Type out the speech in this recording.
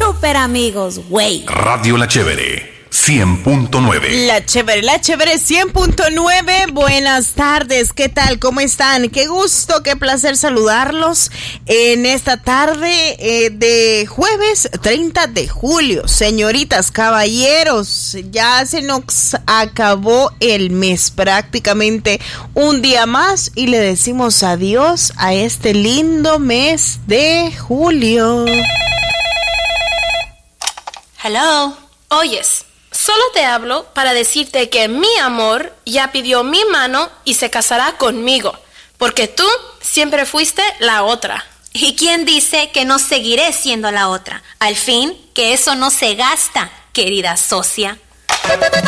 Super amigos, güey. Radio La Chévere 100.9. La Chévere 100.9. Buenas tardes, ¿qué tal? ¿Cómo están? Qué gusto, qué placer saludarlos en esta tarde de jueves 30 de julio. Señoritas, caballeros, ya se nos acabó el mes, prácticamente un día más, y le decimos adiós a este lindo mes de julio. Hello. Oyes. Solo te hablo para decirte que mi amor ya pidió mi mano y se casará conmigo, porque tú siempre fuiste la otra. ¿Y quién dice que no seguiré siendo la otra? Al fin, que eso no se gasta, querida socia.